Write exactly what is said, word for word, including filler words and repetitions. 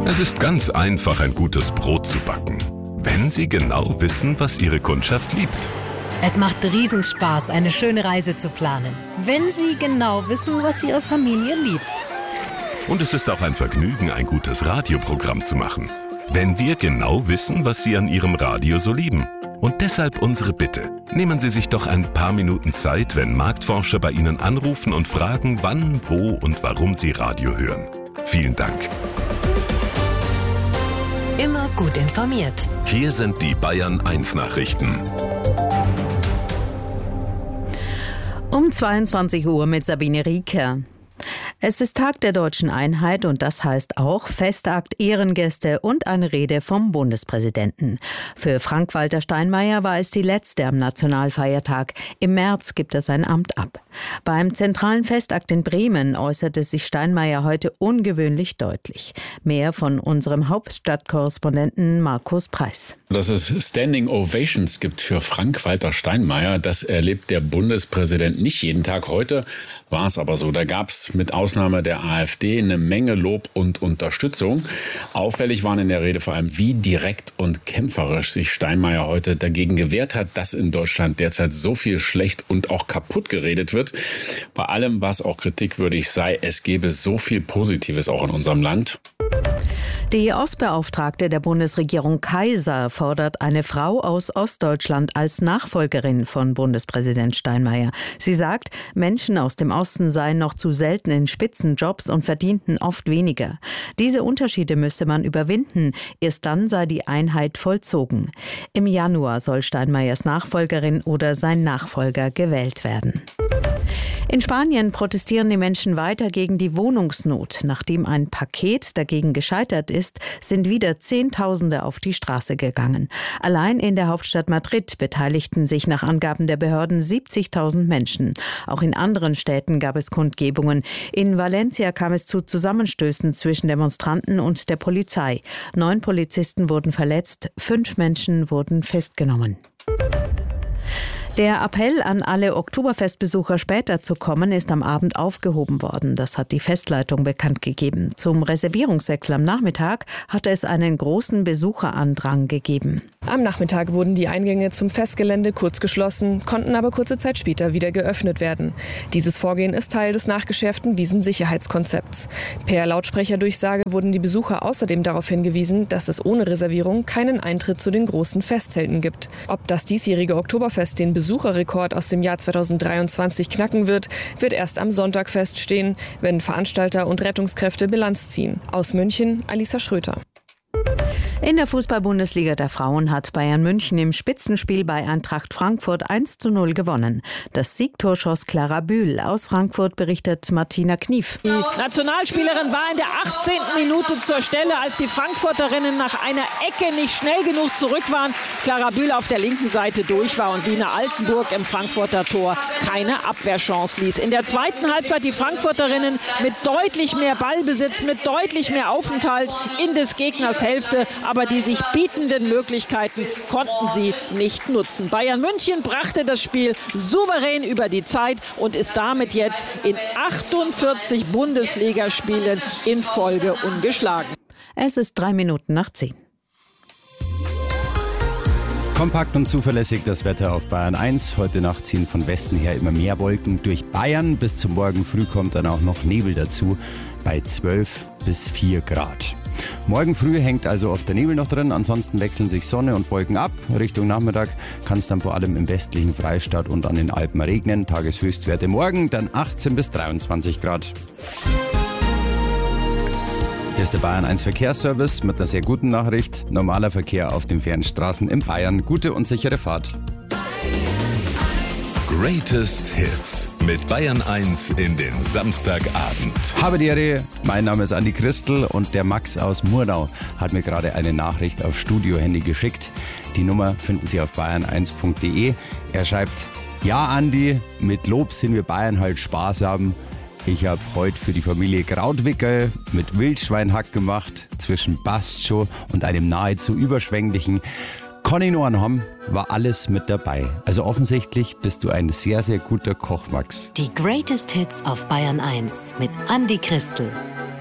Es ist ganz einfach, ein gutes Brot zu backen, wenn Sie genau wissen, was Ihre Kundschaft liebt. Es macht Riesenspaß, eine schöne Reise zu planen, wenn Sie genau wissen, was Ihre Familie liebt. Und es ist auch ein Vergnügen, ein gutes Radioprogramm zu machen, wenn wir genau wissen, was Sie an Ihrem Radio so lieben. Und deshalb unsere Bitte. Nehmen Sie sich doch ein paar Minuten Zeit, wenn Marktforscher bei Ihnen anrufen und fragen, wann, wo und warum Sie Radio hören. Vielen Dank. Immer gut informiert. Hier sind die Bayern eins Nachrichten. Um zweiundzwanzig Uhr mit Sabine Rieker. Es ist Tag der deutschen Einheit und das heißt auch Festakt, Ehrengäste und eine Rede vom Bundespräsidenten. Für Frank-Walter Steinmeier war es die letzte am Nationalfeiertag. Im März gibt er sein Amt ab. Beim zentralen Festakt in Bremen äußerte sich Steinmeier heute ungewöhnlich deutlich. Mehr von unserem Hauptstadtkorrespondenten Markus Preis. Dass es Standing Ovations gibt für Frank-Walter Steinmeier, das erlebt der Bundespräsident nicht jeden Tag. Heute war es aber so. Da gab es mit Ausnahme der AfD eine Menge Lob und Unterstützung. Auffällig waren in der Rede vor allem, wie direkt und kämpferisch sich Steinmeier heute dagegen gewehrt hat, dass in Deutschland derzeit so viel schlecht und auch kaputt geredet wird. Bei allem, was auch kritikwürdig sei, es gebe so viel Positives auch in unserem Land. Die Ostbeauftragte der Bundesregierung Kaiser fordert eine Frau aus Ostdeutschland als Nachfolgerin von Bundespräsident Steinmeier. Sie sagt, Menschen aus dem Osten seien noch zu selten in Spitzenjobs und verdienten oft weniger. Diese Unterschiede müsse man überwinden. Erst dann sei die Einheit vollzogen. Im Januar soll Steinmeiers Nachfolgerin oder sein Nachfolger gewählt werden. In Spanien protestieren die Menschen weiter gegen die Wohnungsnot. Nachdem ein Paket dagegen gescheitert ist, sind wieder Zehntausende auf die Straße gegangen. Allein in der Hauptstadt Madrid beteiligten sich nach Angaben der Behörden siebzigtausend Menschen. Auch in anderen Städten gab es Kundgebungen. In Valencia kam es zu Zusammenstößen zwischen Demonstranten und der Polizei. Neun Polizisten wurden verletzt, fünf Menschen wurden festgenommen. Der Appell an alle Oktoberfestbesucher, später zu kommen, ist am Abend aufgehoben worden. Das hat die Festleitung bekannt gegeben. Zum Reservierungswechsel am Nachmittag hatte es einen großen Besucherandrang gegeben. Am Nachmittag wurden die Eingänge zum Festgelände kurz geschlossen, konnten aber kurze Zeit später wieder geöffnet werden. Dieses Vorgehen ist Teil des nachgeschärften Wiesensicherheitskonzepts. Per Lautsprecherdurchsage wurden die Besucher außerdem darauf hingewiesen, dass es ohne Reservierung keinen Eintritt zu den großen Festzelten gibt. Ob das diesjährige Oktoberfest den Besucherrekord aus dem Jahr zweitausenddreiundzwanzig knacken wird, wird erst am Sonntag feststehen, wenn Veranstalter und Rettungskräfte Bilanz ziehen. Aus München, Alisa Schröter. In der Fußball-Bundesliga der Frauen hat Bayern München im Spitzenspiel bei Eintracht Frankfurt eins zu null gewonnen. Das Siegtor schoss Clara Bühl. Aus Frankfurt berichtet Martina Knief. Die Nationalspielerin war in der achtzehnten Minute zur Stelle, als die Frankfurterinnen nach einer Ecke nicht schnell genug zurück waren. Clara Bühl auf der linken Seite durch war und Lina Altenburg im Frankfurter Tor keine Abwehrchance ließ. In der zweiten Halbzeit die Frankfurterinnen mit deutlich mehr Ballbesitz, mit deutlich mehr Aufenthalt in des Gegners Hälfte. Aber die sich bietenden Möglichkeiten konnten sie nicht nutzen. Bayern München brachte das Spiel souverän über die Zeit und ist damit jetzt in achtundvierzig Bundesligaspielen in Folge ungeschlagen. Es ist drei Minuten nach zehn. Kompakt und zuverlässig das Wetter auf Bayern eins. Heute Nacht ziehen von Westen her immer mehr Wolken durch Bayern. Bis zum Morgen früh kommt dann auch noch Nebel dazu bei zwölf bis vier Grad. Morgen früh hängt also oft der Nebel noch drin, ansonsten wechseln sich Sonne und Wolken ab. Richtung Nachmittag kann es dann vor allem im westlichen Freistaat und an den Alpen regnen. Tageshöchstwerte morgen dann achtzehn bis dreiundzwanzig Grad. Hier ist der Bayern eins Verkehrsservice mit einer sehr guten Nachricht. Normaler Verkehr auf den Fernstraßen in Bayern. Gute und sichere Fahrt. Greatest Hits mit Bayern eins in den Samstagabend. Habe die Ehre, mein Name ist Andi Christel und der Max aus Murnau hat mir gerade eine Nachricht auf Studio-Handy geschickt. Die Nummer finden Sie auf bayern eins punkt de. Er schreibt: Ja Andi, mit Lob sind wir Bayern halt sparsam. Ich habe heute für die Familie Krautwickel mit Wildschweinhack gemacht, zwischen Bastjo und einem nahezu überschwänglichen Koninoren haben, war alles mit dabei. Also offensichtlich bist du ein sehr, sehr guter Koch, Max. Die Greatest Hits auf Bayern eins mit Andi Christel.